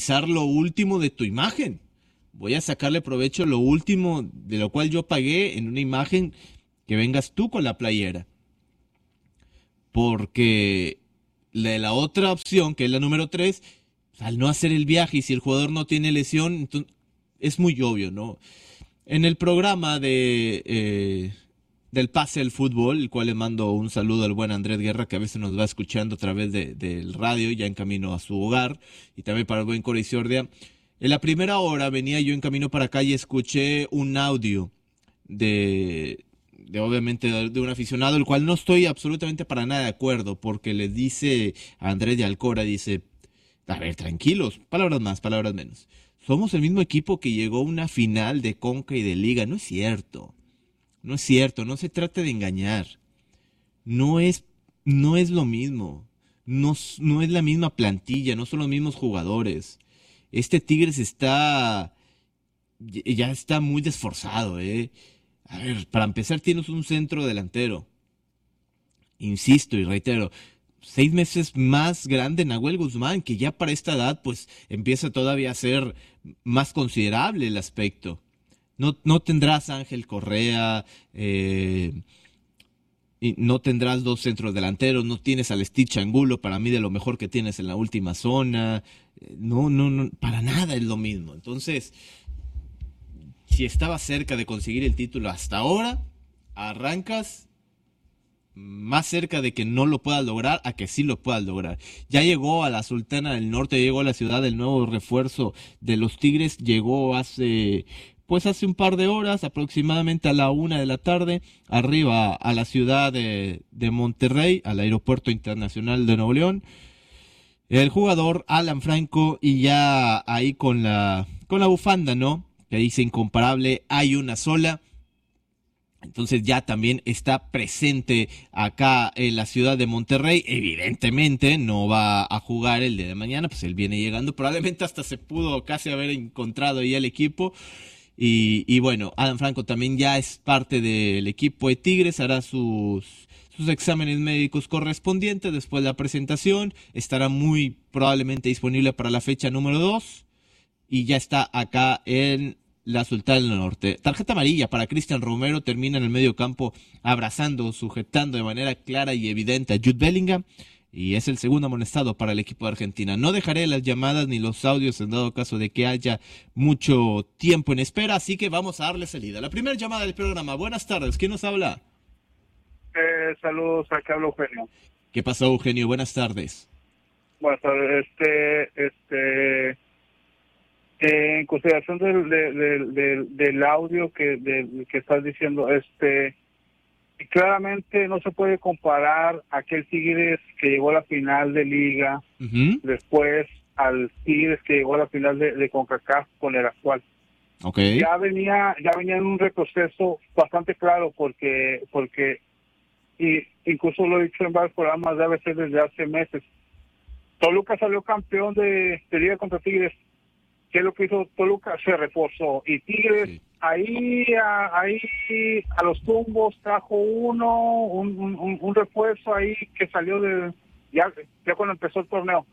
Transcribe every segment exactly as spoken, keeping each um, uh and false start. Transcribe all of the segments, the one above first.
lo último de tu imagen. Voy a sacarle provecho lo último de lo cual yo pagué en una imagen que vengas tú con la playera. Porque la, la otra opción, que es la número tres, al no hacer el viaje y si el jugador no tiene lesión, entonces, es muy obvio, ¿no? En el programa de eh, del pase al fútbol, el cual le mando un saludo al buen Andrés Guerra, que a veces nos va escuchando a través de, del radio, ya en camino a su hogar, y también para el buen Coriciordia. En la primera hora venía yo en camino para acá y escuché un audio de, de obviamente de, de un aficionado, el cual no estoy absolutamente para nada de acuerdo, porque le dice a Andrés de Alcora, dice, a ver, tranquilos, palabras más, palabras menos. Somos el mismo equipo que llegó a una final de Conca y de Liga. No es cierto. No es cierto. No se trata de engañar. No es, no es lo mismo. No, no es la misma plantilla. No son los mismos jugadores. Este Tigres está, ya está muy desforzado, ¿eh? A ver, para empezar tienes un centro delantero. Insisto y reitero, seis meses más grande Nahuel Guzmán, que ya para esta edad pues empieza todavía a ser más considerable el aspecto. No, no tendrás a Ángel Correa, eh, y no tendrás dos centros delanteros, no tienes al Stitch Angulo, para mí de lo mejor que tienes en la última zona. Eh, No, no, no, para nada es lo mismo. Entonces, si estaba cerca de conseguir el título hasta ahora, arrancas más cerca de que no lo puedas lograr a que sí lo puedas lograr. Ya llegó a la Sultana del Norte, llegó a la ciudad del nuevo refuerzo de los Tigres, llegó hace, pues hace un par de horas, aproximadamente a la una de la tarde, arriba a la ciudad de, de Monterrey, al Aeropuerto Internacional de Nuevo León. El jugador Alan Franco y ya ahí con la, con la bufanda, ¿no? Que dice incomparable, hay una sola. Entonces ya también está presente acá en la ciudad de Monterrey. Evidentemente no va a jugar el día de mañana, pues él viene llegando. Probablemente hasta se pudo casi haber encontrado ya el equipo. Y, y bueno, Adam Franco también ya es parte del equipo de Tigres, hará sus, sus exámenes médicos correspondientes después de la presentación. Estará muy probablemente disponible para la fecha número dos. Y ya está acá en la Sultana del Norte. Tarjeta amarilla para Cristian Romero, termina en el medio campo abrazando, sujetando de manera clara y evidente a Jude Bellingham, y es el segundo amonestado para el equipo de Argentina. No dejaré las llamadas ni los audios en dado caso de que haya mucho tiempo en espera, así que vamos a darle salida. La primera llamada del programa. Buenas tardes, ¿quién nos habla? Eh, saludos, acá habla Eugenio. ¿Qué pasó, Eugenio? Buenas tardes. Buenas tardes. Este, este, en consideración del, del, del, del, del audio que, del, que estás diciendo, este, claramente no se puede comparar aquel Tigres que llegó a la final de Liga, Uh-huh. después al Tigres que llegó a la final de, de CONCACAF con el actual. Okay. Ya venía, ya venía en un retroceso bastante claro porque, porque, y incluso lo he dicho en varios programas de A B C desde hace meses. Toluca salió campeón de, de Liga contra Tigres. ¿Qué es lo que hizo Toluca? Se reforzó. Y Tigres, sí. ahí, a, ahí a los tumbos trajo uno, un, un, un refuerzo ahí que salió de, ya, ya cuando empezó el torneo.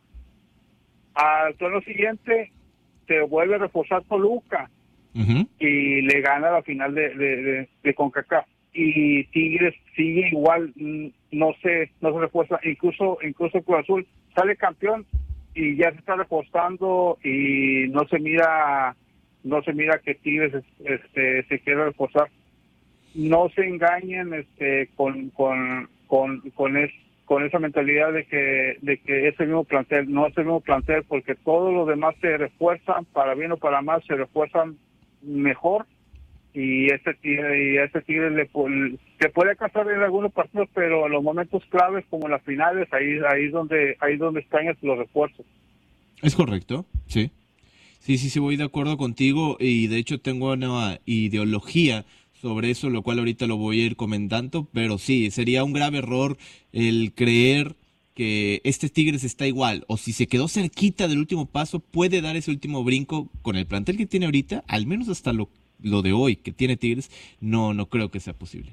Al torneo siguiente se vuelve a reforzar Toluca. Uh-huh. Y le gana la final de, de, de, de CONCACAF. Y Tigres sigue igual, no se, no se refuerza. Incluso, incluso Cruz Azul sale campeón y ya se está reforzando y no se mira no se mira que Tigres este se quiera reforzar. No se engañen este con con con con, es, con esa mentalidad de que de que es el mismo plantel. No es el mismo plantel porque todos los demás se refuerzan, para bien o para mal se refuerzan mejor, y este tigre y este tigre le, le puede alcanzar en algunos partidos, pero en los momentos claves como en las finales, ahí ahí es donde ahí es donde están los refuerzos. Es correcto, sí. Sí, sí, sí, voy de acuerdo contigo, y de hecho tengo una ideología sobre eso, lo cual ahorita lo voy a ir comentando, pero sí, sería un grave error el creer que este Tigres está igual, o si se quedó cerquita del último paso, puede dar ese último brinco con el plantel que tiene ahorita, al menos hasta lo, lo de hoy que tiene Tigres, no, no creo que sea posible.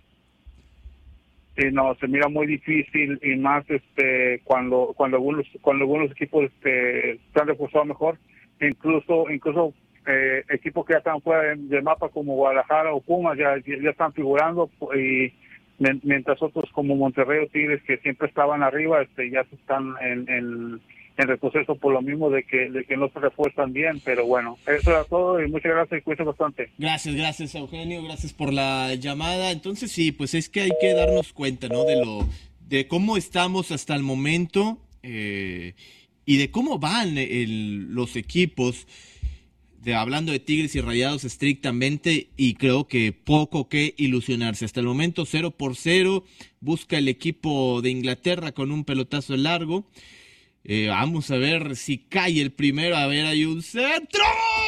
Sí, no, se mira muy difícil, y más este cuando cuando algunos cuando algunos equipos este se han reforzado mejor. incluso incluso eh, equipos que ya están fuera de, de mapa como Guadalajara o Pumas ya, ya están figurando, y mientras otros como Monterrey o Tigres, que siempre estaban arriba, este ya están en, en, en retroceso por lo mismo de que de que no se refuerzan bien. Pero bueno, eso era todo y muchas gracias y cuídense bastante. Gracias, gracias Eugenio, gracias por la llamada. Entonces sí, pues es que hay que darnos cuenta, ¿no? De lo de cómo estamos hasta el momento eh, y de cómo van el, los equipos. De, hablando de Tigres y Rayados estrictamente, y creo que poco que ilusionarse. Hasta el momento cero por cero, busca el equipo de Inglaterra con un pelotazo largo. Eh, vamos a ver si cae el primero. A ver, hay un centro.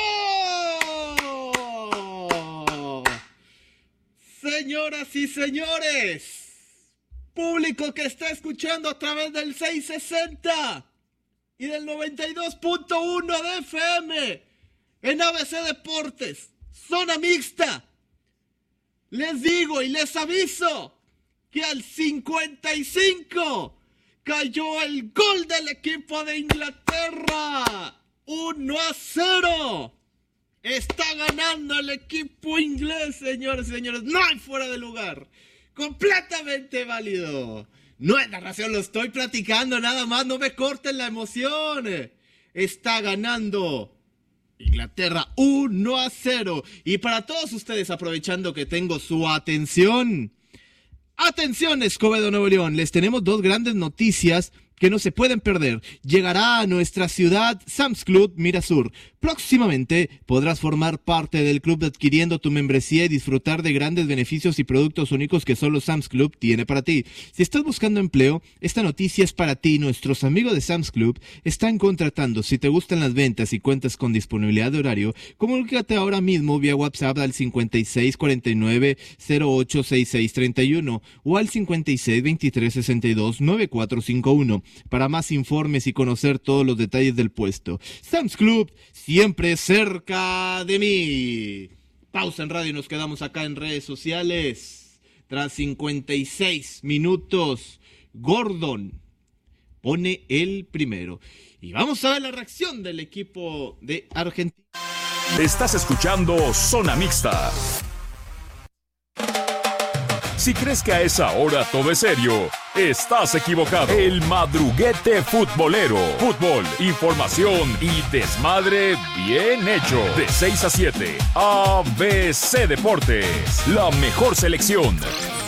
Señoras y señores, público que está escuchando a través del seiscientos sesenta y del noventa y dos punto uno de F M en A B C Deportes, zona mixta. Les digo y les aviso que al cincuenta y cinco cayó el gol del equipo de Inglaterra. uno a cero. Está ganando el equipo inglés, señores y señores. No hay fuera de lugar. Completamente válido. No es narración, lo estoy platicando nada más. No me corten la emoción. Está ganando Inglaterra uno a cero. Y para todos ustedes, aprovechando que tengo su atención, atención Escobedo, Nuevo León, les tenemos dos grandes noticias que no se pueden perder. Llegará a nuestra ciudad Sam's Club Mirasur. Próximamente podrás formar parte del club adquiriendo tu membresía y disfrutar de grandes beneficios y productos únicos que solo Sam's Club tiene para ti. Si estás buscando empleo, esta noticia es para ti. Nuestros amigos de Sam's Club están contratando. Si te gustan las ventas y cuentas con disponibilidad de horario, comunícate ahora mismo vía WhatsApp al cincuenta y seis cuarenta y nueve cero ocho sesenta y seis treinta y uno o al cincuenta y seis veintitrés sesenta y dos noventa y cuatro cincuenta y uno para más informes y conocer todos los detalles del puesto. Sam's Club, siempre cerca de mí. Pausa en radio y nos quedamos acá en redes sociales. Tras cincuenta y seis minutos, Gordon pone el primero. Y vamos a ver la reacción del equipo de Argentina. Estás escuchando Zona Mixta. Si crees que a esa hora todo es serio, estás equivocado. El madruguete futbolero. Fútbol, información y desmadre bien hecho. De seis a siete, A B C Deportes. La mejor selección.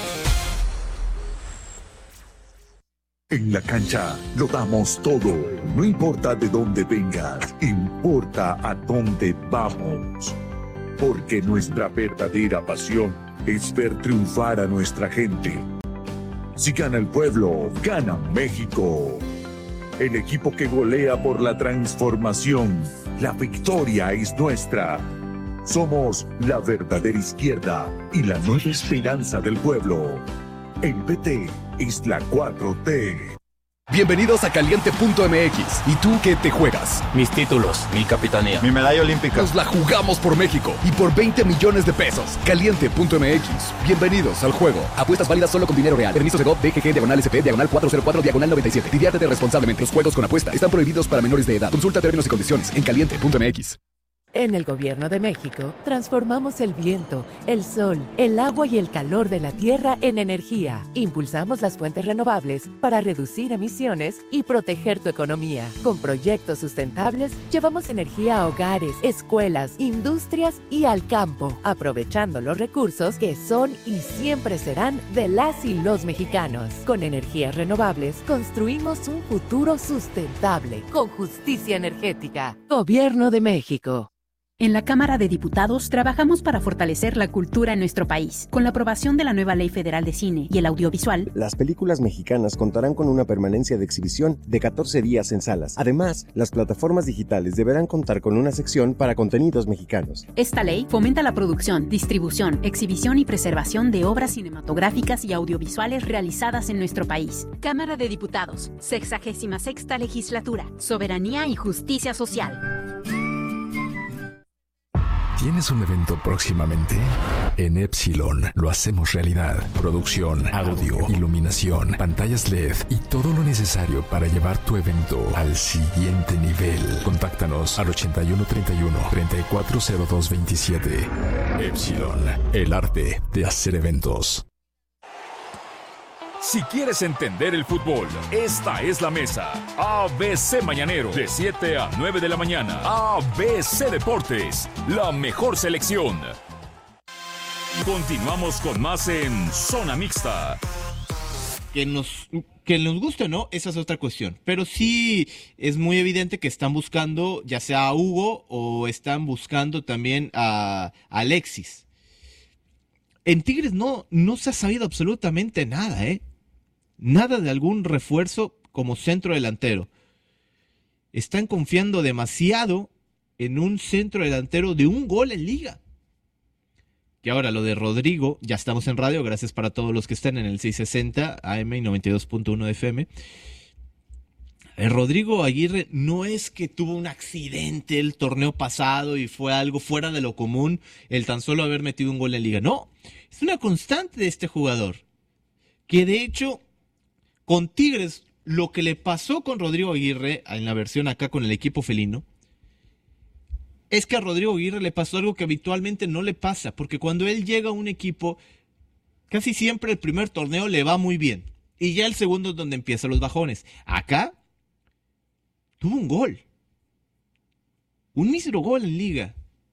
En la cancha lo damos todo. No importa de dónde vengas, importa a dónde vamos. Porque nuestra verdadera pasión es ver triunfar a nuestra gente. Si gana el pueblo, gana México. El equipo que golea por la transformación. La victoria es nuestra. Somos la verdadera izquierda y la nueva esperanza del pueblo. El P T es la cuatro T. Bienvenidos a Caliente punto M X. ¿Y tú qué te juegas? Mis títulos, mi capitanía, mi medalla olímpica. Nos la jugamos por México y por veinte millones de pesos. Caliente punto M X. Bienvenidos al juego. Apuestas válidas solo con dinero real. Permiso de G O V, D G G, diagonal S P, diagonal cuatrocientos cuatro, diagonal noventa y siete. Diviértete responsablemente. Los juegos con apuesta están prohibidos para menores de edad. Consulta términos y condiciones en Caliente punto M X. En el Gobierno de México, transformamos el viento, el sol, el agua y el calor de la tierra en energía. Impulsamos las fuentes renovables para reducir emisiones y proteger tu economía. Con proyectos sustentables, llevamos energía a hogares, escuelas, industrias y al campo, aprovechando los recursos que son y siempre serán de las y los mexicanos. Con energías renovables, construimos un futuro sustentable, con justicia energética. Gobierno de México. En la Cámara de Diputados trabajamos para fortalecer la cultura en nuestro país. Con la aprobación de la nueva Ley Federal de Cine y el Audiovisual, las películas mexicanas contarán con una permanencia de exhibición de catorce días en salas. Además, las plataformas digitales deberán contar con una sección para contenidos mexicanos. Esta ley fomenta la producción, distribución, exhibición y preservación de obras cinematográficas y audiovisuales realizadas en nuestro país. Cámara de Diputados, sexagésima sexta Legislatura, Soberanía y Justicia Social. ¿Tienes un evento próximamente? En Epsilon lo hacemos realidad. Producción, audio, iluminación, pantallas L E D y todo lo necesario para llevar tu evento al siguiente nivel. Contáctanos al ochenta y uno treinta y uno, treinta y cuatro cero dos veintisiete. Epsilon, el arte de hacer eventos. Si quieres entender el fútbol, esta es la mesa. A B C Mañanero, de siete a nueve de la mañana. A B C Deportes, la mejor selección. Continuamos con más en Zona Mixta. Que nos, que nos guste o no, esa es otra cuestión. Pero sí es muy evidente que están buscando ya sea a Hugo o están buscando también a, a Alexis. En Tigres no, no se ha sabido absolutamente nada, ¿eh? Nada de algún refuerzo como centro delantero. Están confiando demasiado en un centro delantero de un gol en liga. Que ahora lo de Rodrigo, ya estamos en radio, gracias para todos los que están en el seiscientos sesenta A M y noventa y dos punto uno de F M. El Rodrigo Aguirre no es que tuvo un accidente el torneo pasado y fue algo fuera de lo común el tan solo haber metido un gol en liga. No, es una constante de este jugador. Que de hecho, con Tigres, lo que le pasó con Rodrigo Aguirre, en la versión acá con el equipo felino, es que a Rodrigo Aguirre le pasó algo que habitualmente no le pasa, porque cuando él llega a un equipo, casi siempre el primer torneo le va muy bien, y ya el segundo es donde empiezan los bajones. Acá, tuvo un gol, un mísero gol en liga,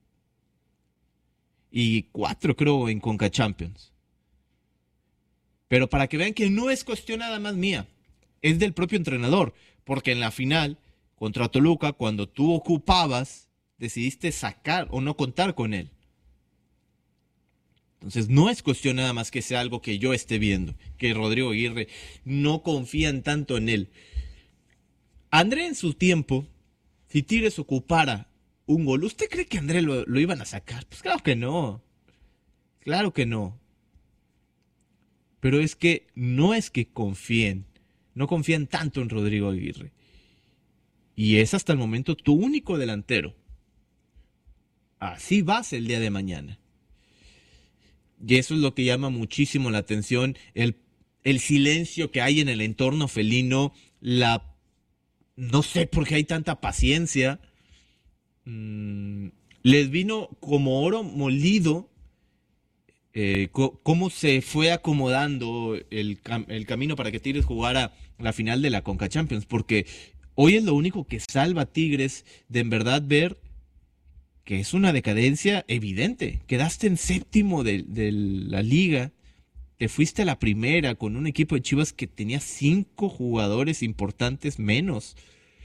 y cuatro creo en Conca Champions. Pero para que vean que no es cuestión nada más mía, es del propio entrenador, porque en la final, contra Toluca, cuando tú ocupabas, decidiste sacar o no contar con él. Entonces no es cuestión nada más que sea algo que yo esté viendo, que Rodrigo Aguirre no confían tanto en él. André en su tiempo, si Tigres ocupara un gol, ¿usted cree que André lo, lo iban a sacar? Pues claro que no, claro que no. Pero es que no es que confíen, no confían tanto en Rodrigo Aguirre. Y es hasta el momento tu único delantero. Así vas el día de mañana. Y eso es lo que llama muchísimo la atención, el, el silencio que hay en el entorno felino, la no sé por qué hay tanta paciencia. Mm, les vino como oro molido. Eh, cómo se fue acomodando el, cam- el camino para que Tigres jugara la final de la Conca Champions, porque hoy es lo único que salva a Tigres de en verdad ver que es una decadencia evidente. Quedaste en séptimo de, de la liga, te fuiste a la primera con un equipo de Chivas que tenía cinco jugadores importantes menos,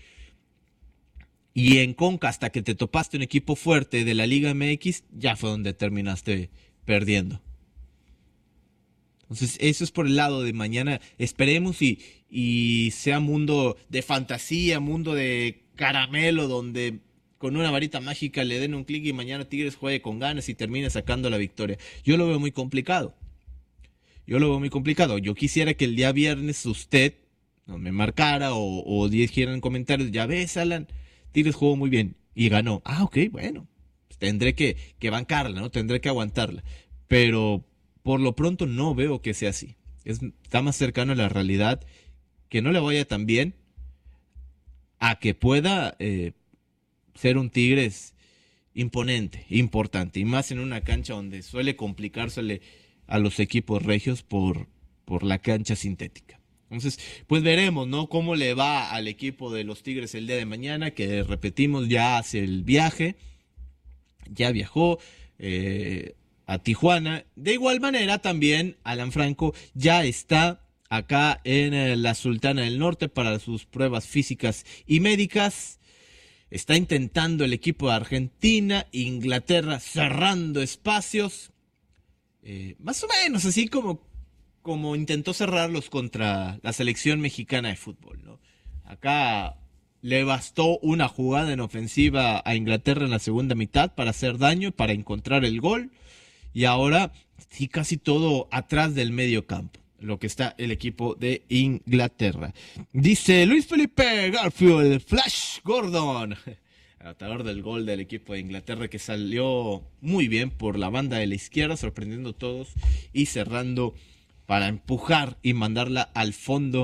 y en Conca hasta que te topaste un equipo fuerte de la Liga M X, ya fue donde terminaste perdiendo. Entonces eso es por el lado de mañana. Esperemos y, y sea mundo de fantasía, mundo de caramelo, donde con una varita mágica le den un clic y mañana Tigres juegue con ganas y termine sacando la victoria. Yo lo veo muy complicado. Yo lo veo muy complicado. Yo quisiera que el día viernes usted no me marcara o, o dijera en comentarios, ya ves, Alan, Tigres jugó muy bien y ganó. Ah, ok, bueno. Tendré que, que bancarla, ¿no? Tendré que aguantarla. Pero por lo pronto no veo que sea así. Es, está más cercano a la realidad, que no le vaya tan bien a que pueda eh, ser un Tigres imponente, importante. Y más en una cancha donde suele complicársele a los equipos regios por, por la cancha sintética. Entonces, pues veremos, ¿no? Cómo le va al equipo de los Tigres el día de mañana, que repetimos, ya hace el viaje. Ya viajó eh, a Tijuana. De igual manera también Alan Franco ya está acá en eh, la Sultana del Norte para sus pruebas físicas y médicas. Está intentando el equipo de Argentina, Inglaterra cerrando espacios. Eh, más o menos así como, como intentó cerrarlos contra la selección mexicana de fútbol, ¿no? Acá le bastó una jugada en ofensiva a Inglaterra en la segunda mitad para hacer daño, para encontrar el gol. Y ahora sí casi todo atrás del medio campo, lo que está el equipo de Inglaterra. Dice Luis Felipe Garfield, Flash Gordon. el anotador del gol del equipo de Inglaterra, que salió muy bien por la banda de la izquierda, sorprendiendo a todos y cerrando para empujar y mandarla al fondo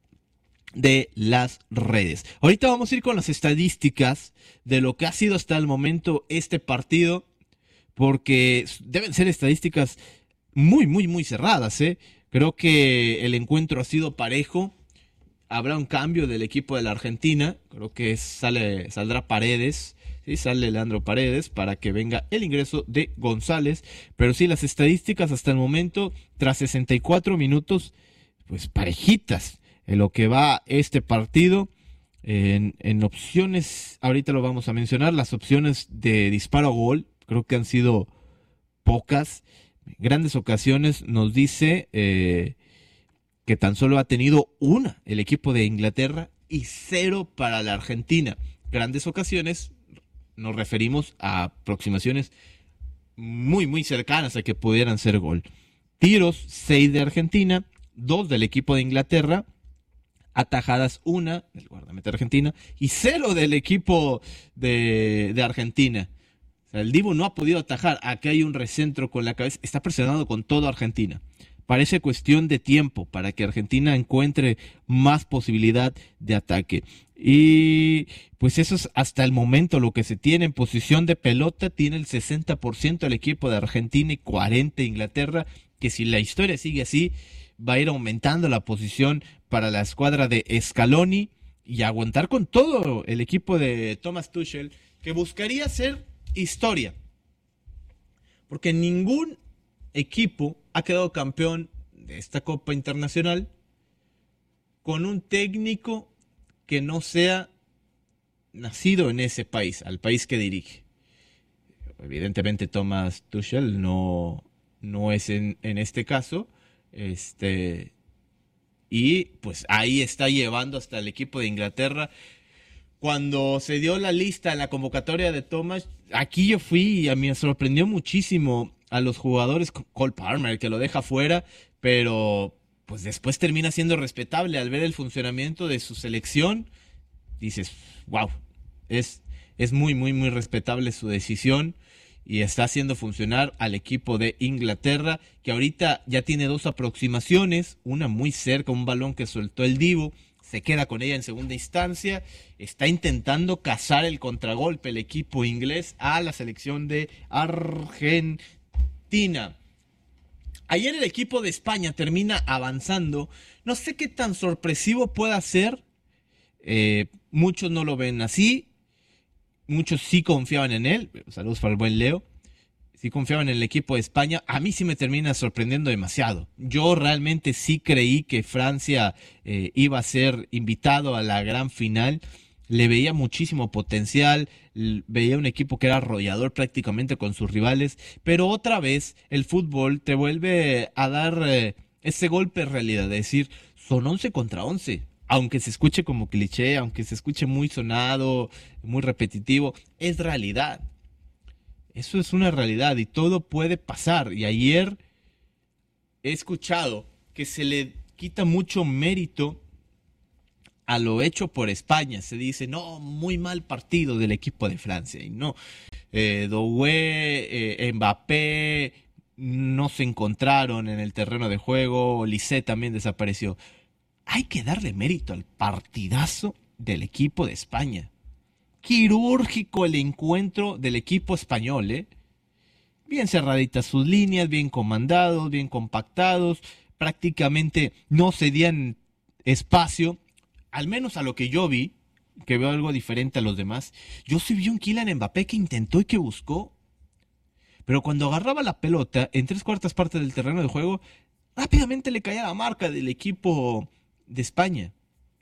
de las redes. Ahorita vamos a ir con las estadísticas de lo que ha sido hasta el momento este partido, porque deben ser estadísticas muy, muy, muy cerradas, ¿eh? Creo que el encuentro ha sido parejo. Habrá un cambio del equipo de la Argentina. Creo que sale, saldrá Paredes, ¿sí? Sale Leandro Paredes para que venga el ingreso de González. Pero sí, las estadísticas hasta el momento, tras sesenta y cuatro minutos, pues parejitas en lo que va este partido. En, en opciones, ahorita lo vamos a mencionar, las opciones de disparo a gol, creo que han sido pocas. Grandes ocasiones, nos dice eh, que tan solo ha tenido una el equipo de Inglaterra y cero para la Argentina. Grandes ocasiones, nos referimos a aproximaciones muy, muy cercanas a que pudieran ser gol. Tiros, seis de Argentina, dos del equipo de Inglaterra. Atajadas, una del guardameta Argentina y cero del equipo de, de Argentina. O sea, el Dibu no ha podido atajar. Aquí hay un recentro con la cabeza. Está presionado con todo Argentina. Parece cuestión de tiempo para que Argentina encuentre más posibilidad de ataque. Y pues eso es hasta el momento lo que se tiene en posición de pelota. Tiene el sesenta por ciento el equipo de Argentina y cuarenta por ciento Inglaterra, que si la historia sigue así, va a ir aumentando la posición para la escuadra de Scaloni y aguantar con todo el equipo de Thomas Tuchel, que buscaría hacer historia. Porque ningún equipo ha quedado campeón de esta Copa Internacional con un técnico que no sea nacido en ese país, al país que dirige. Evidentemente Thomas Tuchel no, no es en, en este caso. Este... Y pues ahí está llevando hasta el equipo de Inglaterra. Cuando se dio la lista en la convocatoria de Thomas, aquí yo fui y a mí me sorprendió muchísimo a los jugadores. Cole Palmer, que lo deja fuera, pero pues después termina siendo respetable al ver el funcionamiento de su selección. Dices, wow, es, es muy, muy, muy respetable su decisión. Y está haciendo funcionar al equipo de Inglaterra, que ahorita ya tiene dos aproximaciones, una muy cerca, un balón que soltó el Dibu, se queda con ella en segunda instancia, está intentando cazar el contragolpe el equipo inglés a la selección de Argentina. Ayer el equipo de España termina avanzando, no sé qué tan sorpresivo pueda ser, eh, muchos no lo ven así. Muchos sí confiaban en él. Saludos para el buen Leo. Sí confiaban en el equipo de España. A mí sí me termina sorprendiendo demasiado. Yo realmente sí creí que Francia eh, iba a ser invitado a la gran final. Le veía muchísimo potencial. Veía un equipo que era arrollador prácticamente con sus rivales. Pero otra vez el fútbol te vuelve a dar eh, ese golpe de realidad. De decir, son once contra once. Aunque se escuche como cliché, aunque se escuche muy sonado, muy repetitivo, es realidad. Eso es una realidad y todo puede pasar. Y ayer he escuchado que se le quita mucho mérito a lo hecho por España. Se dice, no, muy mal partido del equipo de Francia. Y no, eh, Doué, eh, Mbappé no se encontraron en el terreno de juego, Lisset también desapareció. Hay que darle mérito al partidazo del equipo de España. Quirúrgico el encuentro del equipo español, ¿eh? Bien cerraditas sus líneas, bien comandados, bien compactados. Prácticamente no cedían espacio, al menos a lo que yo vi, que veo algo diferente a los demás. Yo sí vi un Kylian Mbappé que intentó y que buscó. Pero cuando agarraba la pelota en tres cuartas partes del terreno de juego, rápidamente le caía la marca del equipo de España.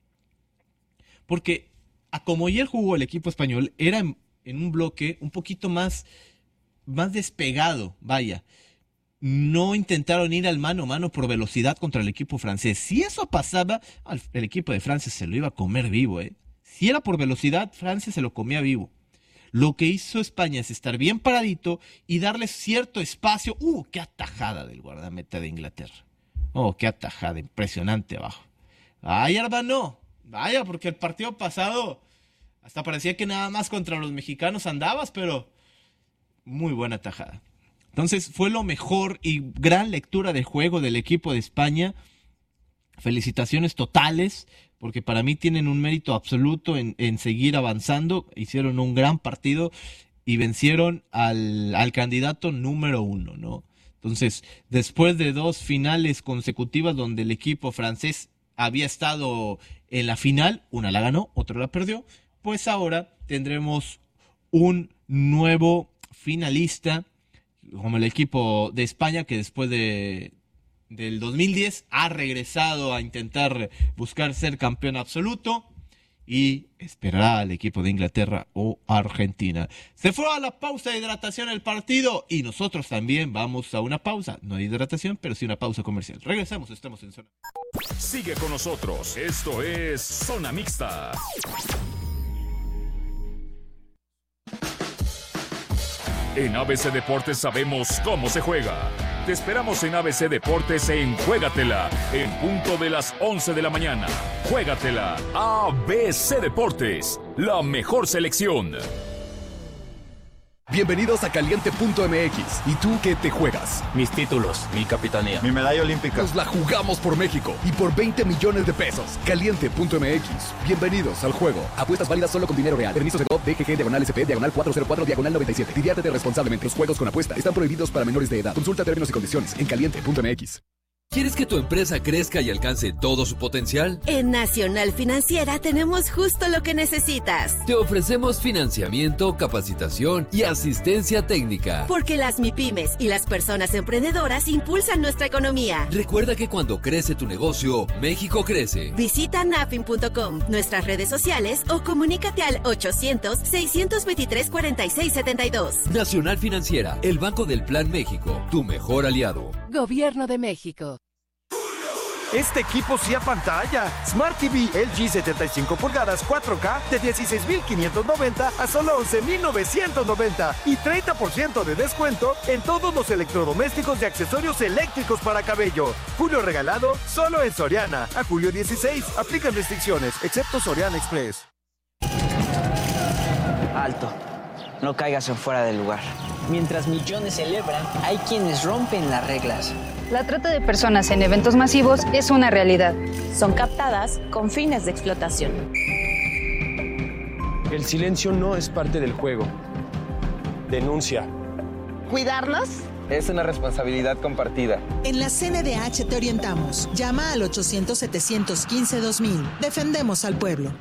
Porque a como ayer jugó el equipo español, era en, en un bloque un poquito más, más despegado, vaya. No intentaron ir al mano a mano por velocidad contra el equipo francés. Si eso pasaba, el equipo de Francia se lo iba a comer vivo, ¿eh? Si era por velocidad, Francia se lo comía vivo. Lo que hizo España es estar bien paradito y darle cierto espacio. ¡Uh! ¡Qué atajada del guardameta de Inglaterra! ¡Oh, qué atajada! Impresionante abajo. ¡Ay, Arba, no! Vaya, porque el partido pasado Hasta parecía que nada más contra los mexicanos andabas, pero muy buena tajada. Entonces fue lo mejor y gran lectura de juego del equipo de España. Felicitaciones totales, porque para mí tienen un mérito absoluto en, en seguir avanzando. Hicieron un gran partido y vencieron al, al candidato número uno, ¿no? Entonces, después de dos finales consecutivas donde el equipo francés había estado en la final, una la ganó, otra la perdió, pues ahora tendremos un nuevo finalista, como el equipo de España, que después de del dos mil diez ha regresado a intentar buscar ser campeón absoluto y esperará al equipo de Inglaterra o Argentina. Se fue a la pausa de hidratación el partido y nosotros también vamos a una pausa, no de hidratación, pero sí una pausa comercial. Regresamos, estamos en Zona. Sigue con nosotros, esto es Zona Mixta. En A B C Deportes sabemos cómo se juega. Te esperamos en A B C Deportes en Juégatela, en punto de las once de la mañana. Juégatela, A B C Deportes, la mejor selección. Bienvenidos a Caliente punto M X. ¿Y tú qué te juegas? Mis títulos, mi capitanía, mi medalla olímpica. Nos la jugamos por México y por veinte millones de pesos. Caliente punto M X. Bienvenidos al juego. Apuestas válidas solo con dinero real. Permiso de G O V, D G G, diagonal S P, diagonal cuatrocientos cuatro, diagonal noventa y siete. Diviértete responsablemente. Los juegos con apuesta están prohibidos para menores de edad. Consulta términos y condiciones en Caliente punto M X. ¿Quieres que tu empresa crezca y alcance todo su potencial? En Nacional Financiera tenemos justo lo que necesitas. Te ofrecemos financiamiento, capacitación y asistencia técnica. Porque las MIPYMES y las personas emprendedoras impulsan nuestra economía. Recuerda que cuando crece tu negocio, México crece. Visita nafin punto com, nuestras redes sociales o comunícate al ochocientos, seiscientos veintitrés, cuarenta y seis setenta y dos. Nacional Financiera, el Banco del Plan México, tu mejor aliado. Gobierno de México. Este equipo sí a pantalla. Smart T V L G setenta y cinco pulgadas cuatro K de dieciséis mil quinientos noventa a solo once mil novecientos noventa y treinta por ciento de descuento en todos los electrodomésticos y accesorios eléctricos para cabello. Julio regalado solo en Soriana. A julio dieciséis. Aplican restricciones, excepto Soriana Express. Alto. No caigas en fuera del lugar. Mientras millones celebran, hay quienes rompen las reglas. La trata de personas en eventos masivos es una realidad. Son captadas con fines de explotación. El silencio no es parte del juego. Denuncia. ¿Cuidarnos? Es una responsabilidad compartida. En la C N D H te orientamos. Llama al ochocientos, setecientos quince, dos mil. Defendemos al pueblo.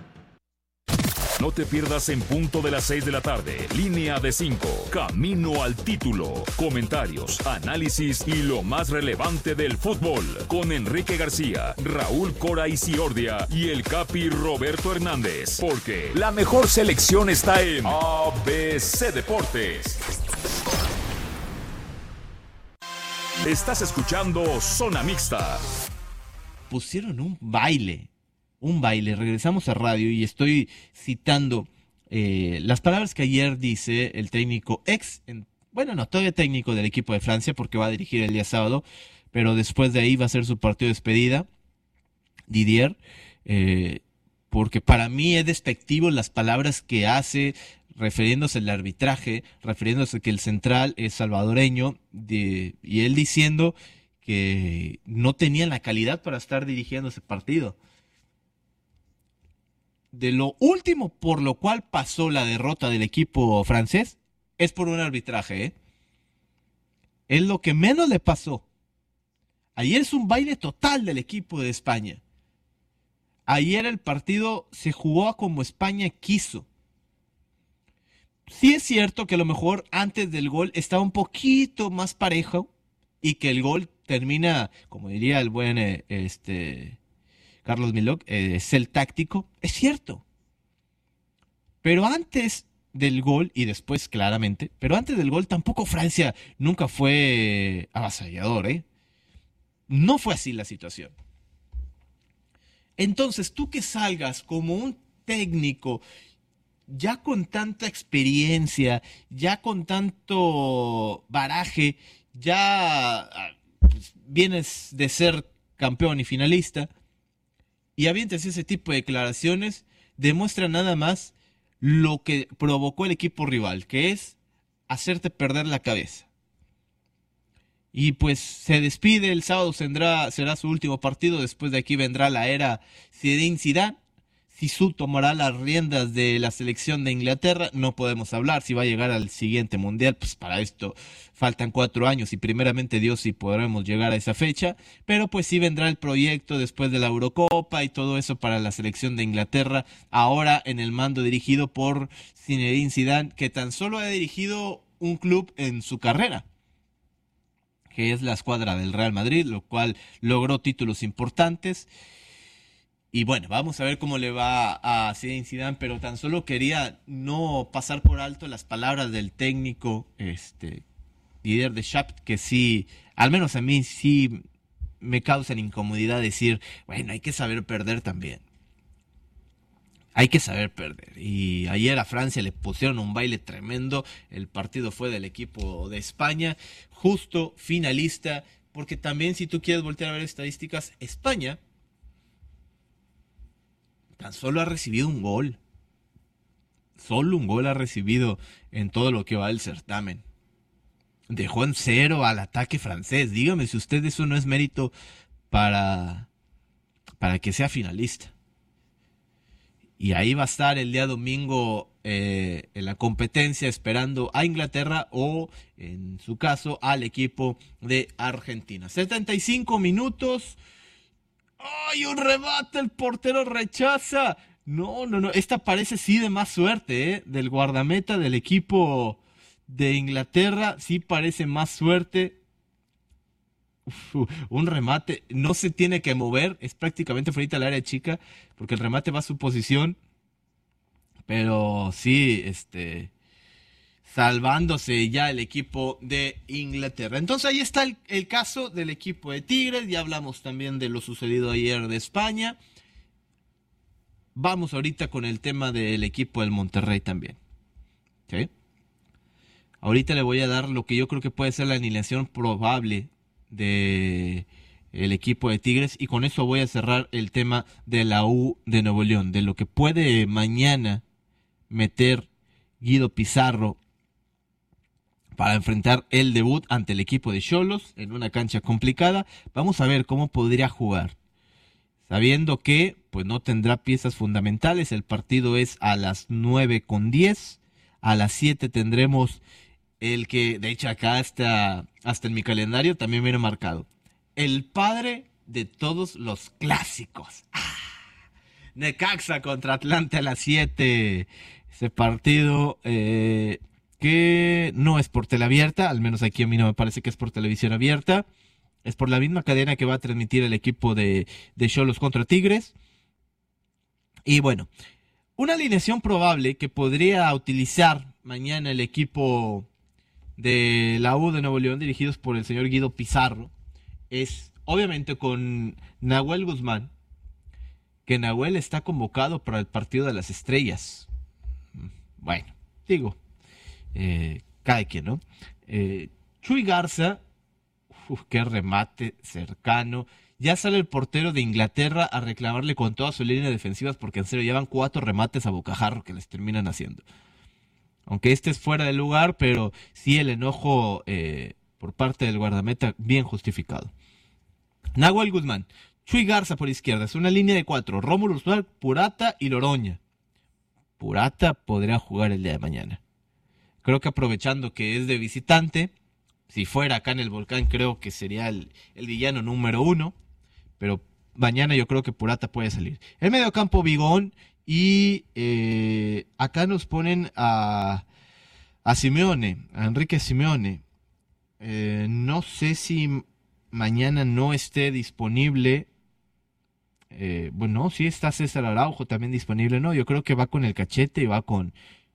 No te pierdas en punto de las seis de la tarde. Línea de cinco. Camino al título. Comentarios, análisis y lo más relevante del fútbol. Con Enrique García, Raúl Cora Isiordia y el Capi Roberto Hernández. Porque la mejor selección está en A B C Deportes. Estás escuchando Zona Mixta. Pusieron un baile. Un baile, regresamos a radio y estoy citando eh, las palabras que ayer dice el técnico ex, en, bueno, no, todavía técnico del equipo de Francia porque va a dirigir el día sábado, pero después de ahí va a ser su partido de despedida, Didier, eh, porque para mí es despectivo las palabras que hace refiriéndose al arbitraje, refiriéndose que el central es salvadoreño de, y él diciendo que no tenía la calidad para estar dirigiendo ese partido. De lo último por lo cual pasó la derrota del equipo francés es por un arbitraje, ¿eh? Es lo que menos le pasó. Ayer es un baile total del equipo de España. Ayer el partido se jugó como España quiso. Sí es cierto que a lo mejor antes del gol estaba un poquito más parejo y que el gol termina, como diría el buen eh, este Carlos Milok, eh, es el táctico, es cierto. Pero antes del gol, y después claramente, pero antes del gol tampoco Francia nunca fue avasallador, ¿eh? No fue así la situación. Entonces, tú que salgas como un técnico ya con tanta experiencia, ya con tanto baraje, ya pues, vienes de ser campeón y finalista, y avientes ese tipo de declaraciones, demuestra nada más lo que provocó el equipo rival, que es hacerte perder la cabeza. Y pues se despide, el sábado tendrá, será su último partido, después de aquí vendrá la era Zinedine Zidane. Zizou tomará las riendas de la selección de Inglaterra, no podemos hablar si va a llegar al siguiente mundial, pues para esto faltan cuatro años y primeramente Dios si podremos llegar a esa fecha, pero pues sí vendrá el proyecto después de la Eurocopa y todo eso para la selección de Inglaterra, ahora en el mando dirigido por Zinedine Zidane, que tan solo ha dirigido un club en su carrera, que es la escuadra del Real Madrid, lo cual logró títulos importantes. Y bueno, vamos a ver cómo le va a Zinedine Zidane, pero tan solo quería no pasar por alto las palabras del técnico este, Didier Deschamps, que sí, al menos a mí sí me causan incomodidad decir, bueno, hay que saber perder también. Hay que saber perder. Y ayer a Francia le pusieron un baile tremendo, el partido fue del equipo de España, justo finalista, porque también si tú quieres voltear a ver estadísticas, España tan solo ha recibido un gol. Solo un gol ha recibido en todo lo que va del certamen. Dejó en cero al ataque francés. Dígame si usted eso no es mérito para, para que sea finalista. Y ahí va a estar el día domingo eh, en la competencia esperando a Inglaterra o, en su caso, al equipo de Argentina. setenta y cinco minutos. ¡Ay, un remate! El portero rechaza. No, no, no. Esta parece sí de más suerte, ¿eh? Del guardameta del equipo de Inglaterra. Sí parece más suerte. Uf, un remate. No se tiene que mover. Es prácticamente frente al área chica. Porque el remate va a su posición. Pero sí, este... salvándose ya el equipo de Inglaterra. Entonces ahí está el, el caso del equipo de Tigres. Ya hablamos también de lo sucedido ayer de España. Vamos ahorita con el tema del equipo del Monterrey también. ¿Okay? Ahorita le voy a dar lo que yo creo que puede ser la alineación probable de el equipo de Tigres. Y con eso voy a cerrar el tema de la U de Nuevo León. De lo que puede mañana meter Guido Pizarro para enfrentar el debut ante el equipo de Xolos en una cancha complicada. Vamos a ver cómo podría jugar, sabiendo que pues no tendrá piezas fundamentales. El partido es a las nueve con diez. A las siete tendremos el que, de hecho acá hasta, hasta en mi calendario también viene marcado, el padre de todos los clásicos. ¡Ah! Necaxa contra Atlante a las siete. Ese partido... Eh, que no es por tele abierta, al menos aquí a mí no me parece que es por televisión abierta, es por la misma cadena que va a transmitir el equipo de Xolos contra Tigres. Y bueno, una alineación probable que podría utilizar mañana el equipo de la U de Nuevo León, dirigidos por el señor Guido Pizarro, es obviamente con Nahuel Guzmán, que Nahuel está convocado para el partido de las estrellas. Bueno, digo... Eh, cae quien, ¿no? Eh, Chuy Garza, uf, qué remate cercano. Ya sale el portero de Inglaterra a reclamarle con toda su línea defensiva, porque en serio llevan cuatro remates a bocajarro que les terminan haciendo. Aunque este es fuera de lugar, pero sí el enojo eh, por parte del guardameta bien justificado. Nahuel Guzmán, Chuy Garza por izquierda, es una línea de cuatro, Rómulo Usmal, Purata y Loroña. Purata podría jugar el día de mañana. Creo que aprovechando que es de visitante, si fuera acá en el Volcán creo que sería el, el villano número uno, pero mañana yo creo que Purata puede salir. El mediocampo Bigón y eh, acá nos ponen a, a Simeone, a Enrique Simeone. Eh, no sé si mañana no esté disponible. Eh, bueno, sí está César Araujo también disponible, ¿no? Yo creo que va con el Cachete y va con...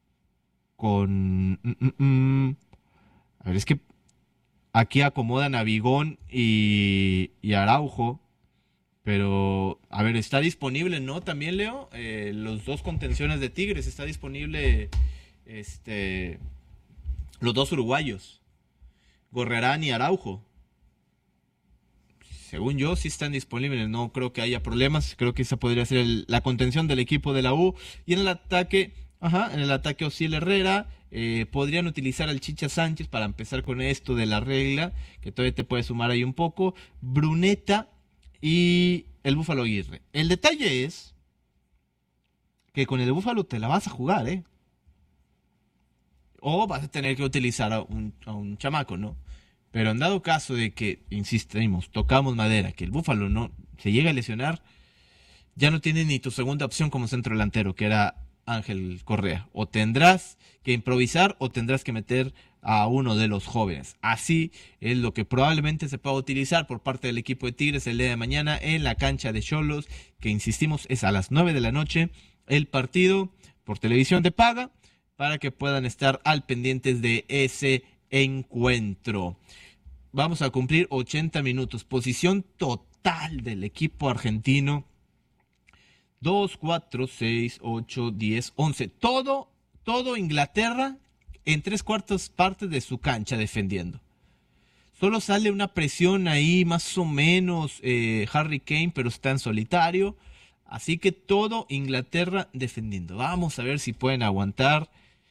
con mm, mm, mm. A ver, es que aquí acomodan a Bigón y, y Araujo, pero a ver, está disponible, ¿no? También, Leo, eh, los dos contenciones de Tigres, está disponible este los dos uruguayos, Gorrerán y Araujo. según yo, sí están disponibles, no creo que haya problemas, creo que esa podría ser el, la contención del equipo de la U. Y en el ataque, ajá, en el ataque Osiel Herrera, eh, podrían utilizar al Chicha Sánchez para empezar con esto de la regla, que todavía te puede sumar ahí un poco, Bruneta y el Búfalo Aguirre. El detalle es que con el Búfalo te la vas a jugar, ¿eh? O vas a tener que utilizar a un, a un chamaco, ¿no? Pero en dado caso de que, insistimos, tocamos madera, que el Búfalo no se llega a lesionar, ya no tiene ni tu segunda opción como centro delantero, que era Ángel Correa. O tendrás que improvisar o tendrás que meter a uno de los jóvenes. Así es lo que probablemente se pueda utilizar por parte del equipo de Tigres el día de mañana en la cancha de Xolos, que insistimos es a las nueve de la noche el partido por televisión de paga, para que puedan estar al pendientes de ese encuentro. Vamos a cumplir ochenta minutos. Posición total del equipo argentino. dos, cuatro, seis, ocho, diez, once. Todo, todo Inglaterra en tres cuartas partes de su cancha defendiendo. Solo sale una presión ahí más o menos eh, Harry Kane, pero está en solitario. Así que todo Inglaterra defendiendo. Vamos a ver si pueden aguantar.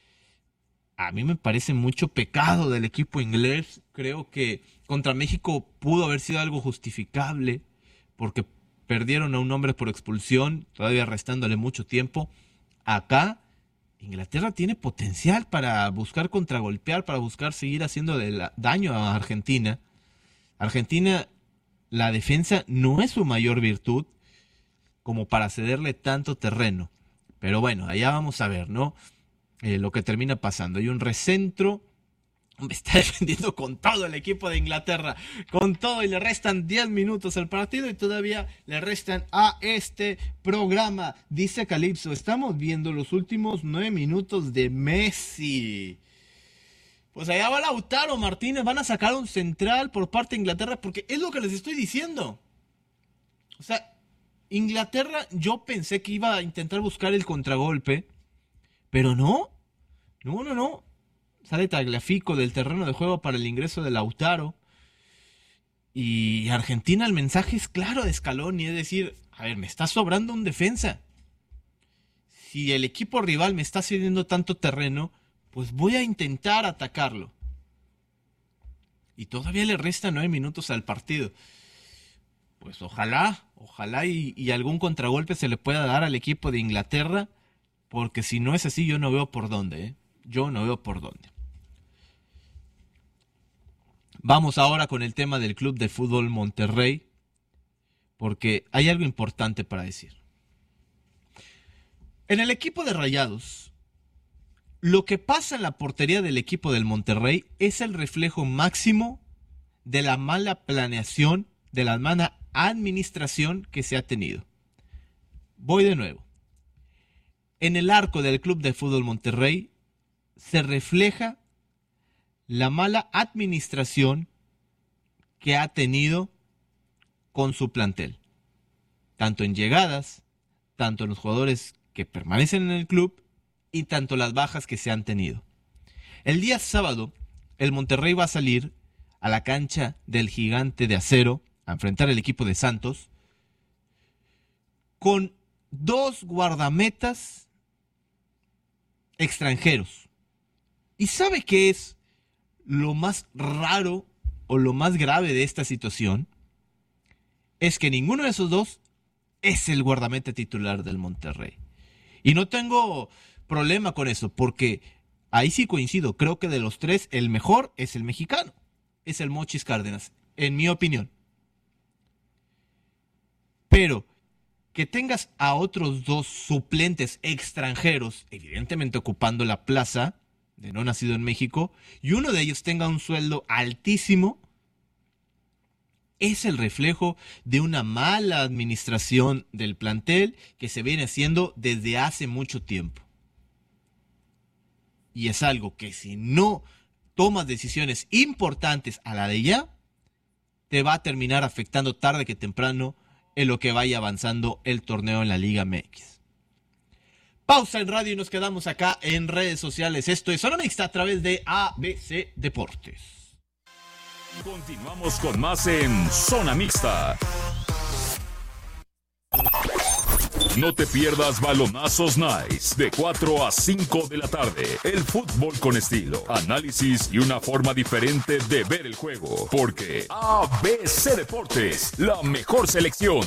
A mí me parece mucho pecado del equipo inglés. Creo que contra México pudo haber sido algo justificable porque perdieron a un hombre por expulsión, todavía restándole mucho tiempo. Acá, Inglaterra tiene potencial para buscar contragolpear, para buscar seguir haciendo daño a Argentina. Argentina, la defensa no es su mayor virtud como para cederle tanto terreno. Pero bueno, allá vamos a ver, ¿no? Eh, lo que termina pasando. Hay un recentro. Está defendiendo con todo el equipo de Inglaterra. Con todo, y le restan diez minutos al partido y todavía le restan a este programa. Dice Calipso, estamos viendo los últimos nueve minutos de Messi. Pues allá va Lautaro Martínez. Van a sacar un central por parte de Inglaterra porque es lo que les estoy diciendo. O sea, Inglaterra, yo pensé que iba a intentar buscar el contragolpe, pero no. No, no, no. Sale Tagliafico del terreno de juego para el ingreso de Lautaro. Y Argentina, el mensaje es claro de Scaloni, es decir, a ver, me está sobrando un defensa. Si el equipo rival me está cediendo tanto terreno, pues voy a intentar atacarlo. Y todavía le restan nueve minutos al partido. Pues ojalá, ojalá y, y algún contragolpe se le pueda dar al equipo de Inglaterra, porque si no es así, yo no veo por dónde, ¿eh? Yo no veo por dónde. Vamos ahora con el tema del Club de Fútbol Monterrey, porque hay algo importante para decir. En el equipo de Rayados, lo que pasa en la portería del equipo del Monterrey es el reflejo máximo de la mala planeación, de la mala administración que se ha tenido. Voy de nuevo. En el arco del Club de Fútbol Monterrey se refleja la mala administración que ha tenido con su plantel, tanto en llegadas, tanto en los jugadores que permanecen en el club y tanto las bajas que se han tenido. El día sábado, el Monterrey va a salir a la cancha del Gigante de Acero a enfrentar al equipo de Santos con dos guardametas extranjeros. ¿Y sabe qué es lo más raro o lo más grave de esta situación? Es que ninguno de esos dos es el guardameta titular del Monterrey. Y no tengo problema con eso, porque ahí sí coincido. Creo que de los tres, el mejor es el mexicano. Es el Mochis Cárdenas, en mi opinión. Pero que tengas a otros dos suplentes extranjeros, evidentemente ocupando la plaza de no nacido en México, y uno de ellos tenga un sueldo altísimo, es el reflejo de una mala administración del plantel que se viene haciendo desde hace mucho tiempo. Y es algo que si no tomas decisiones importantes a la de ya, te va a terminar afectando tarde que temprano en lo que vaya avanzando el torneo en la Liga M X. Pausa en radio y nos quedamos acá en redes sociales. Esto es Zona Mixta a través de A B C Deportes. Continuamos con más en Zona Mixta. No te pierdas Balonazos Nice de cuatro a cinco de la tarde. El fútbol con estilo, análisis y una forma diferente de ver el juego. Porque A B C Deportes, la mejor selección.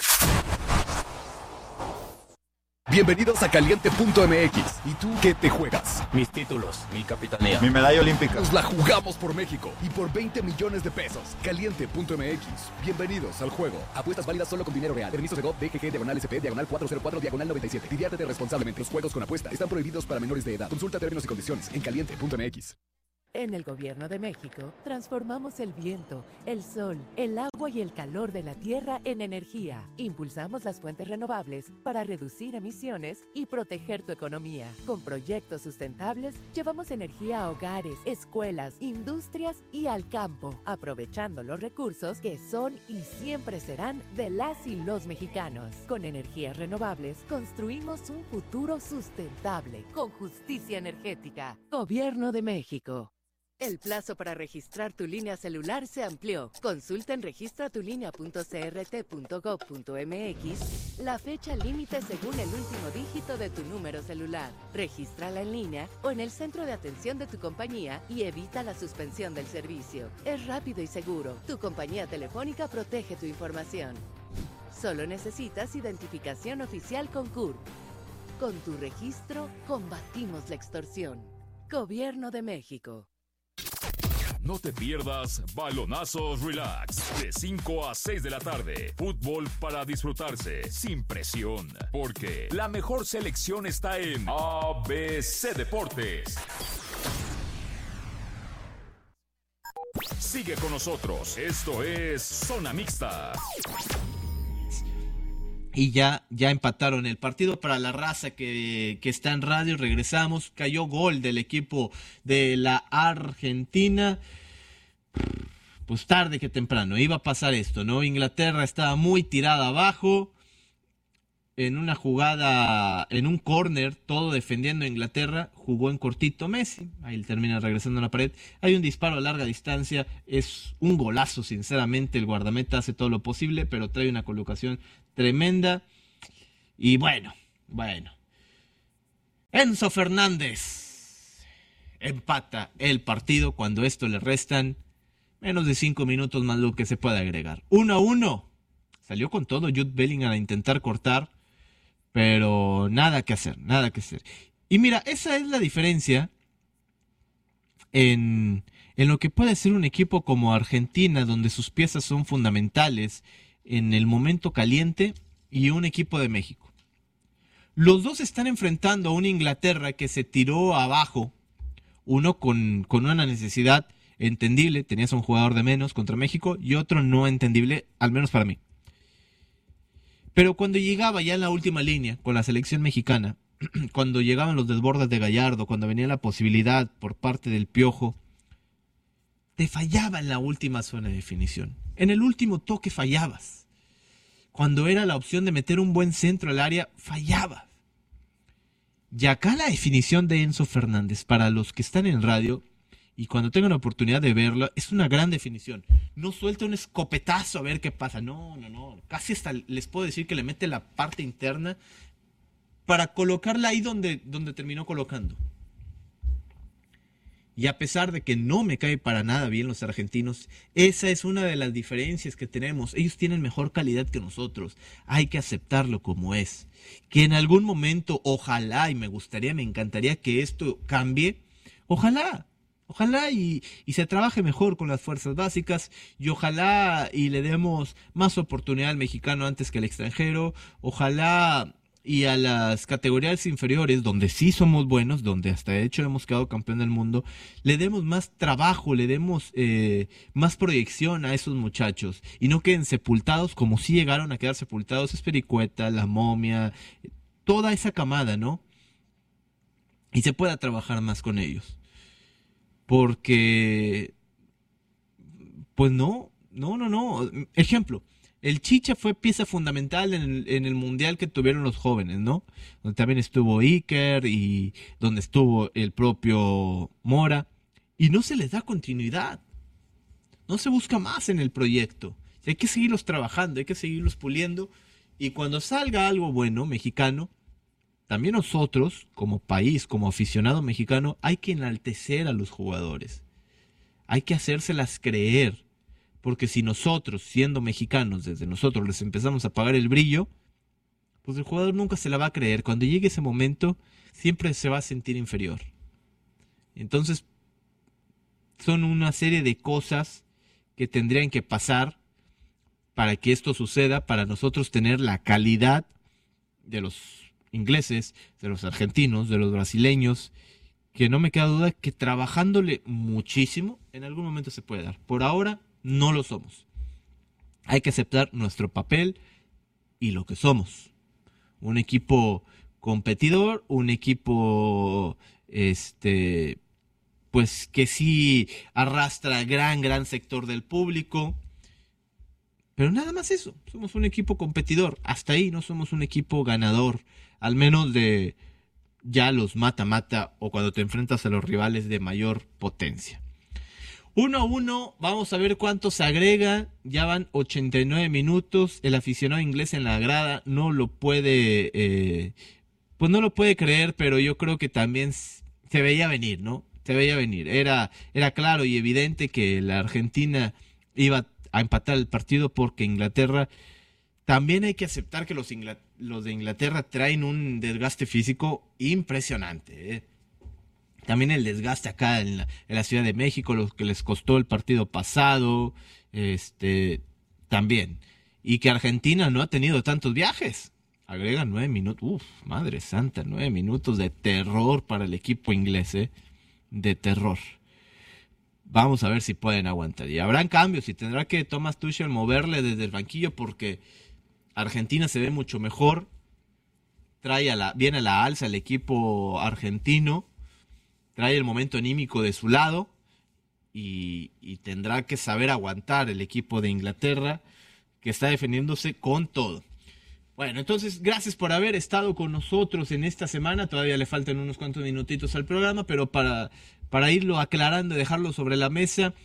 Bienvenidos a Caliente punto M X. ¿Y tú qué te juegas? Mis títulos, mi capitanía. Mi medalla olímpica. Nos la jugamos por México y por veinte millones de pesos. Caliente punto M X. Bienvenidos al juego. Apuestas válidas solo con dinero real. Permiso de G O V, D G G, diagonal S P, diagonal cuatro cero cuatro, diagonal noventa y siete. Diviértete responsablemente. Los juegos con apuesta están prohibidos para menores de edad. Consulta términos y condiciones en Caliente punto M X. En el Gobierno de México, transformamos el viento, el sol, el agua y el calor de la tierra en energía. Impulsamos las fuentes renovables para reducir emisiones y proteger tu economía. Con proyectos sustentables, llevamos energía a hogares, escuelas, industrias y al campo, aprovechando los recursos que son y siempre serán de las y los mexicanos. Con energías renovables, construimos un futuro sustentable, con justicia energética. Gobierno de México. El plazo para registrar tu línea celular se amplió. Consulta en registra tu línea punto c r t punto gov punto m x la fecha límite según el último dígito de tu número celular. Regístrala en línea o en el centro de atención de tu compañía y evita la suspensión del servicio. Es rápido y seguro. Tu compañía telefónica protege tu información. Solo necesitas identificación oficial con C U R P. Con tu registro, combatimos la extorsión. Gobierno de México. No te pierdas Balonazos Relax de cinco a seis de la tarde. Fútbol para disfrutarse sin presión. Porque la mejor selección está en A B C Deportes. Sigue con nosotros. Esto es Zona Mixta. Y ya, ya empataron el partido para la raza que, que está en radio. Regresamos. Cayó gol del equipo de la Argentina. Pues tarde que temprano iba a pasar esto, ¿no? Inglaterra estaba muy tirada abajo. En una jugada, en un córner, todo defendiendo a Inglaterra, jugó en cortito Messi, ahí termina regresando a la pared, hay un disparo a larga distancia, es un golazo sinceramente, el guardameta hace todo lo posible, pero trae una colocación tremenda, y bueno, bueno, Enzo Fernández empata el partido cuando esto le restan menos de cinco minutos más lo que se puede agregar, uno a uno, salió con todo Jude Bellingham a intentar cortar, pero nada que hacer, nada que hacer. Y mira, esa es la diferencia en, en lo que puede ser un equipo como Argentina, donde sus piezas son fundamentales en el momento caliente, y un equipo de México. Los dos están enfrentando a una Inglaterra que se tiró abajo, uno con, con una necesidad entendible, tenías un jugador de menos contra México, y otro no entendible, al menos para mí. Pero cuando llegaba ya en la última línea con la selección mexicana, cuando llegaban los desbordes de Gallardo, cuando venía la posibilidad por parte del Piojo, te fallaba en la última zona de definición. En el último toque fallabas. Cuando era la opción de meter un buen centro al área, fallabas. Y acá la definición de Enzo Fernández, para los que están en radio, y cuando tengan la oportunidad de verlo, es una gran definición. No suelta un escopetazo a ver qué pasa. No, no, no. Casi hasta les puedo decir que le mete la parte interna para colocarla ahí donde, donde terminó colocando. Y a pesar de que no me cae para nada bien los argentinos, esa es una de las diferencias que tenemos. Ellos tienen mejor calidad que nosotros. Hay que aceptarlo como es. Que en algún momento, ojalá, y me gustaría, me encantaría que esto cambie. Ojalá. Ojalá y, y se trabaje mejor con las fuerzas básicas, y ojalá y le demos más oportunidad al mexicano antes que al extranjero, ojalá y a las categorías inferiores, donde sí somos buenos, donde hasta de hecho hemos quedado campeón del mundo, le demos más trabajo, le demos eh, más proyección a esos muchachos, y no queden sepultados como sí llegaron a quedar sepultados Espericueta, La Momia, toda esa camada, ¿no? Y se pueda trabajar más con ellos. Porque, pues no, no, no, no. Ejemplo, el Chicha fue pieza fundamental en el, en el mundial que tuvieron los jóvenes, ¿no? Donde también estuvo Iker y donde estuvo el propio Mora. Y no se les da continuidad. No no se busca más en el proyecto. Hay que seguirlos trabajando, hay que seguirlos puliendo. Y cuando salga algo bueno, mexicano, también nosotros, como país, como aficionado mexicano, hay que enaltecer a los jugadores. Hay que hacérselas creer. Porque si nosotros, siendo mexicanos, desde nosotros les empezamos a apagar el brillo, pues el jugador nunca se la va a creer. Cuando llegue ese momento, siempre se va a sentir inferior. Entonces, son una serie de cosas que tendrían que pasar para que esto suceda, para nosotros tener la calidad de los ingleses, de los argentinos, de los brasileños, que no me queda duda que trabajándole muchísimo, en algún momento se puede dar. Por ahora, no lo somos. Hay que aceptar nuestro papel y lo que somos. Un equipo competidor, un equipo este pues que sí arrastra gran, gran sector del público. Pero nada más eso. Somos un equipo competidor. Hasta ahí no somos un equipo ganador. Al menos de ya los mata-mata o cuando te enfrentas a los rivales de mayor potencia. uno a uno, vamos a ver cuánto se agrega. Ya van ochenta y nueve minutos. El aficionado inglés en la grada no lo puede, eh, pues no lo puede creer, pero yo creo que también se veía venir, ¿no? Se veía venir. Era, era claro y evidente que la Argentina iba a empatar el partido porque Inglaterra, también hay que aceptar que los, Ingl- los de Inglaterra traen un desgaste físico impresionante, ¿eh? También el desgaste acá en la, en la Ciudad de México, lo que les costó el partido pasado, este, también. Y que Argentina no ha tenido tantos viajes. Agregan nueve minutos, uff, madre santa, nueve minutos de terror para el equipo inglés, ¿eh? De terror. Vamos a ver si pueden aguantar. Y habrán cambios y tendrá que Thomas Tuchel moverle desde el banquillo porque Argentina se ve mucho mejor. Trae a la, viene a la alza el equipo argentino. Trae el momento anímico de su lado y, y tendrá que saber aguantar el equipo de Inglaterra que está defendiéndose con todo. Bueno, entonces gracias por haber estado con nosotros en esta semana. Todavía le faltan unos cuantos minutitos al programa, pero para, para irlo aclarando y dejarlo sobre la mesa,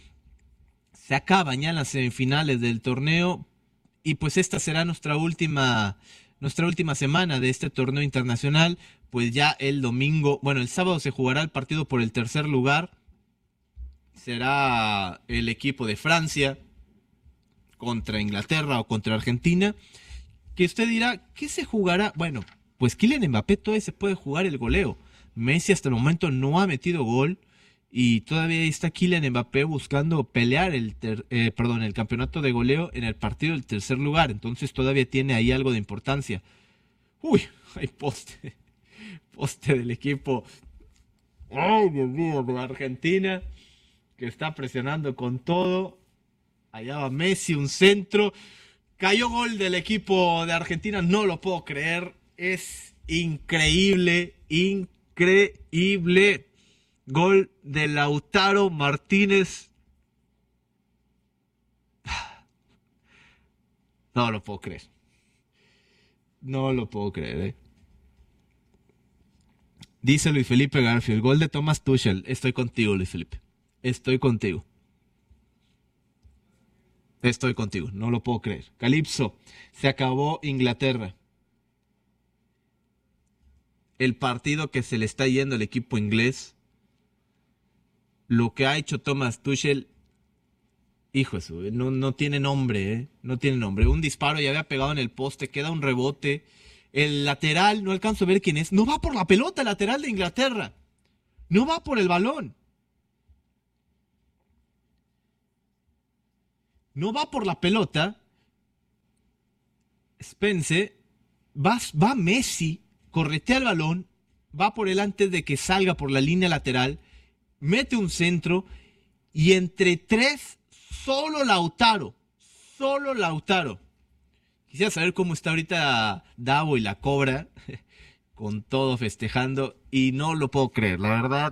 se acaban ya las semifinales del torneo y pues esta será nuestra última, nuestra última semana de este torneo internacional. Pues ya el domingo, bueno, el sábado se jugará el partido por el tercer lugar. Será el equipo de Francia contra Inglaterra o contra Argentina. Que usted dirá, ¿qué se jugará? Bueno, pues Kylian Mbappé todavía se puede jugar el goleo. Messi hasta el momento no ha metido gol y todavía está Kylian Mbappé buscando pelear el, ter, eh, perdón, el campeonato de goleo en el partido del tercer lugar. Entonces todavía tiene ahí algo de importancia. Uy, hay poste. Poste del equipo. Ay, Dios mío, de Argentina que está presionando con todo. Allá va Messi, un centro. Cayó gol del equipo de Argentina, no lo puedo creer. Es increíble, increíble. Gol de Lautaro Martínez. No lo puedo creer. No lo puedo creer, eh. Dice Luis Felipe Garfield, gol de Thomas Tuchel. Estoy contigo, Luis Felipe. Estoy contigo. Estoy contigo, no lo puedo creer. Calipso, se acabó Inglaterra. El partido que se le está yendo al equipo inglés. Lo que ha hecho Thomas Tuchel, hijo eso, no, no tiene nombre, ¿eh? No tiene nombre. Un disparo ya había pegado en el poste, queda un rebote. El lateral, no alcanzo a ver quién es. No va por la pelota, el lateral de Inglaterra. No va por el balón. No va por la pelota. Spence, va, va Messi, corretea el balón, va por él antes de que salga por la línea lateral, mete un centro y entre tres, solo Lautaro, solo Lautaro. Quisiera saber cómo está ahorita Davo y la Cobra, con todo festejando, y no lo puedo creer, la verdad.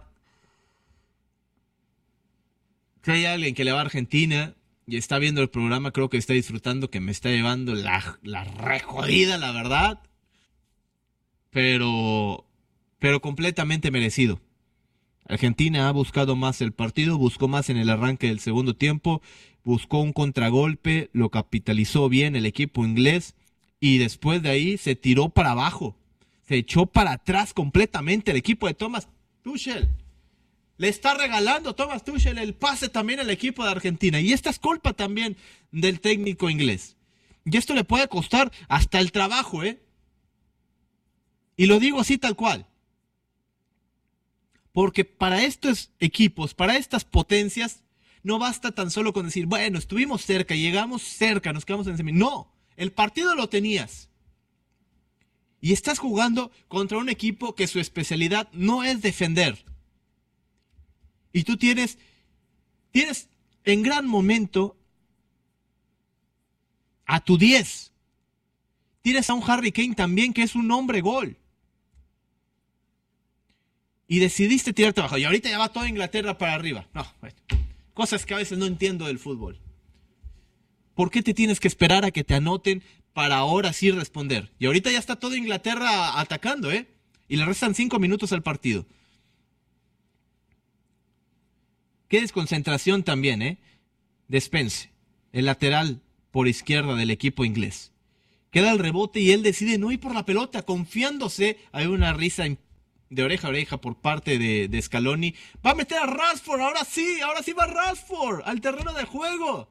Si hay alguien que le va a Argentina y está viendo el programa, creo que está disfrutando, que me está llevando la, la re jodida, la verdad. Pero, pero completamente merecido. Argentina ha buscado más el partido, buscó más en el arranque del segundo tiempo, buscó un contragolpe, lo capitalizó bien el equipo inglés y después de ahí se tiró para abajo, se echó para atrás completamente el equipo de Thomas Tuchel. Le está regalando Thomas Tuchel el pase también al equipo de Argentina y esta es culpa también del técnico inglés. Y esto le puede costar hasta el trabajo, ¿eh? Y lo digo así tal cual. Porque para estos equipos, para estas potencias, no basta tan solo con decir, bueno, estuvimos cerca, llegamos cerca, nos quedamos en semi. No, el partido lo tenías. Y estás jugando contra un equipo que su especialidad no es defender. Y tú tienes, tienes en gran momento a tu diez. Tienes a un Harry Kane también que es un hombre gol. Y decidiste tirarte abajo. Y ahorita ya va toda Inglaterra para arriba. No, bueno, cosas que a veces no entiendo del fútbol. ¿Por qué te tienes que esperar a que te anoten para ahora sí responder? Y ahorita ya está toda Inglaterra atacando, ¿eh? Y le restan cinco minutos al partido. Qué desconcentración también, ¿eh? de Spence, el lateral por izquierda del equipo inglés. Queda el rebote y él decide no ir por la pelota, confiándose. Hay una risa de oreja a oreja por parte de, de Scaloni. Va a meter a Rashford, ahora sí, ahora sí va Rashford al terreno de juego.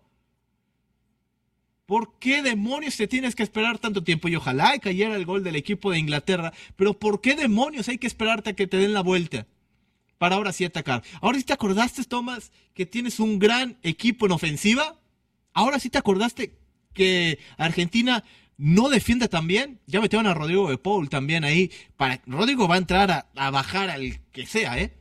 ¿Por qué demonios te tienes que esperar tanto tiempo? Y ojalá cayera el gol del equipo de Inglaterra, pero ¿por qué demonios hay que esperarte a que te den la vuelta para ahora sí atacar? ¿Ahora sí te acordaste, Tomás, que tienes un gran equipo en ofensiva? ¿Ahora sí te acordaste que Argentina no defiende tan bien? Ya metieron a Rodrigo de Paul también ahí. Para... Rodrigo va a entrar a, a bajar al que sea, ¿eh?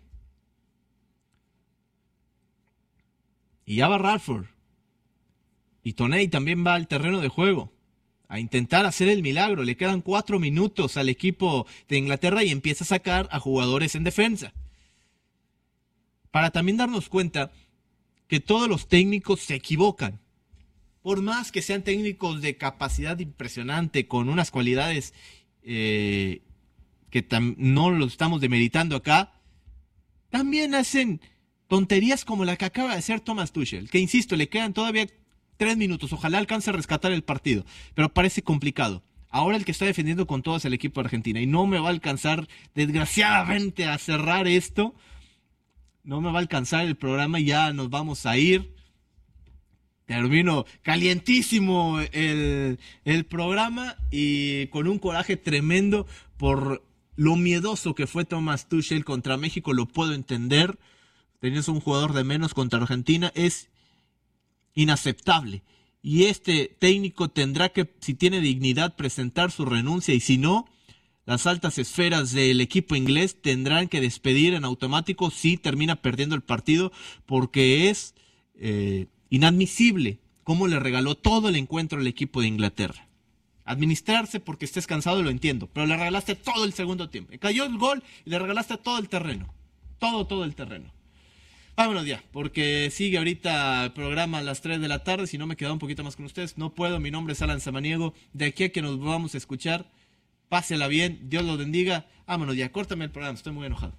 Y ya va Rashford. Y Toney también va al terreno de juego a intentar hacer el milagro. Le quedan cuatro minutos al equipo de Inglaterra y empieza a sacar a jugadores en defensa. Para también darnos cuenta que todos los técnicos se equivocan. Por más que sean técnicos de capacidad impresionante, con unas cualidades eh, que tam- no lo estamos demeritando acá, también hacen tonterías como la que acaba de hacer Thomas Tuchel, que insisto, le quedan todavía tres minutos, ojalá alcance a rescatar el partido, pero parece complicado. Ahora el que está defendiendo con todo es el equipo de Argentina y no me va a alcanzar, desgraciadamente, a cerrar esto. No me va a alcanzar el programa y ya nos vamos a ir. Termino calientísimo el, el programa y con un coraje tremendo por lo miedoso que fue Thomas Tuchel contra México. Lo puedo entender. Teniendo un jugador de menos contra Argentina es inaceptable. Y este técnico tendrá que, si tiene dignidad, presentar su renuncia. Y si no, las altas esferas del equipo inglés tendrán que despedir en automático si termina perdiendo el partido, porque es eh, inadmisible cómo le regaló todo el encuentro al equipo de Inglaterra. Administrarse porque estés cansado lo entiendo, pero le regalaste todo el segundo tiempo. Cayó el gol y le regalaste todo el terreno. Todo, todo el terreno. Vámonos ya, porque sigue ahorita el programa a las tres de la tarde. Si no me quedo un poquito más con ustedes, no puedo. Mi nombre es Alan Samaniego. De aquí a que nos vamos a escuchar, pásela bien, Dios los bendiga. Vámonos ya, córtame el programa, estoy muy enojado.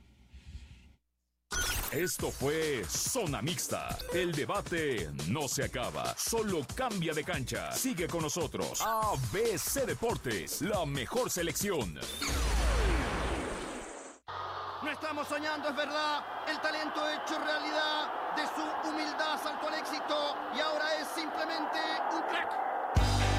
Esto fue Zona Mixta. El debate no se acaba, solo cambia de cancha. Sigue con nosotros. A B C Deportes, la mejor selección. No estamos soñando, es verdad. El talento hecho realidad. De su humildad saltó al éxito y ahora es simplemente un crack.